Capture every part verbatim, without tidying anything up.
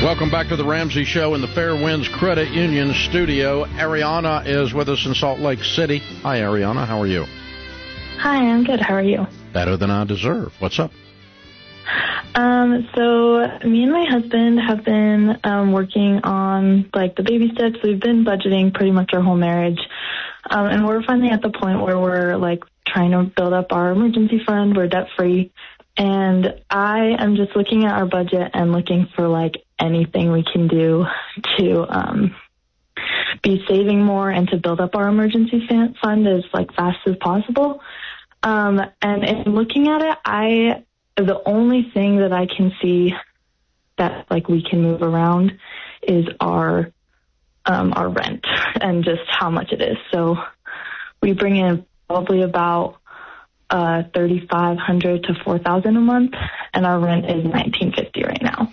Welcome back to the Ramsey Show in the Fairwinds Credit Union studio. Ariana is with us in Salt Lake City. Hi, Ariana. How are you? Hi, I'm good. How are you? Better than I deserve. What's up? Um, so me and my husband have been um, working on, like, the baby steps. We've been budgeting pretty much our whole marriage. Um, and we're finally at the point where we're, like, trying to build up our emergency fund. We're debt-free. And I am just looking at our budget and looking for, like, anything we can do to um, be saving more and to build up our emergency fund as, like, fast as possible. Um, and in looking at it, I the only thing that I can see that, like, we can move around is our um, our rent and just how much it is. So we bring in probably about uh, thirty-five hundred to four thousand a month, and our rent is nineteen fifty right now.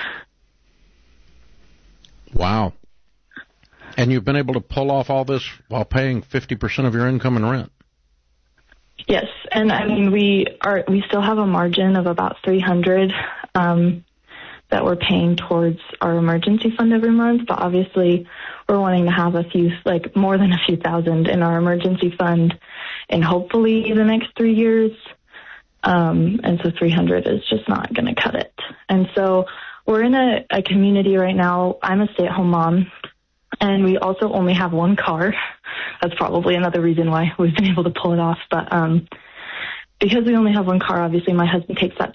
Wow. And you've been able to pull off all this while paying fifty percent of your income in rent? Yes, and I mean, we are we still have a margin of about three hundred um, that we're paying towards our emergency fund every month, but obviously we're wanting to have a few, like, more than a few thousand in our emergency fund in hopefully the next three years. Um, and so three hundred is just not going to cut it. And so we're in a, a community right now. I'm a stay-at-home mom, and we also only have one car. That's probably another reason why we've been able to pull it off. But um, because we only have one car, obviously my husband takes that